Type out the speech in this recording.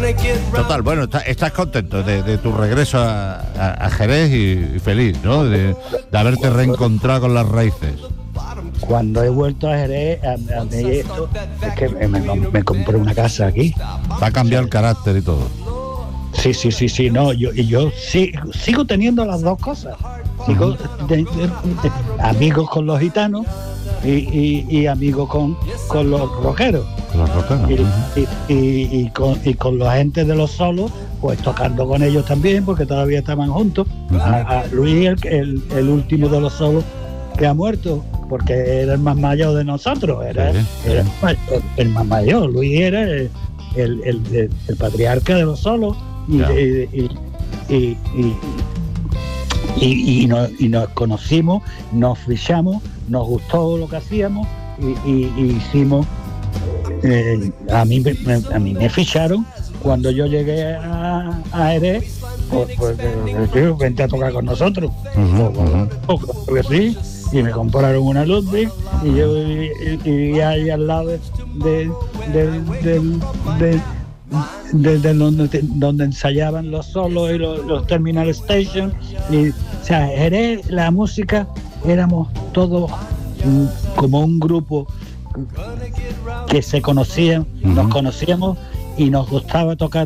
Total, bueno, estás contento de tu regreso a Jerez y feliz, ¿no? De haberte reencontrado con las raíces. Cuando he vuelto a Jerez, a mí esto es que me compré una casa aquí. Va a cambiar el carácter y todo. Sí, no, yo sigo teniendo las dos cosas. Sigo amigos con los gitanos y amigos con los rockeros. Y con la gente de los solos, pues tocando con ellos también, porque todavía estaban juntos. A Luis, el último de los solos que ha muerto, porque era el más mayor de nosotros, era el más mayor. Luis era el patriarca de los solos. Y nos conocimos, nos fichamos, nos gustó lo que hacíamos y hicimos. A mí me ficharon cuando yo llegué a Jerez, pues vente a tocar con nosotros. Pues sí, y me compraron una Ludwig y yo vivía ahí al lado de donde ensayaban los solos y los terminal stations. Y, o sea, Jerez, la música, éramos todos como un grupo que se conocían, nos conocíamos y nos gustaba tocar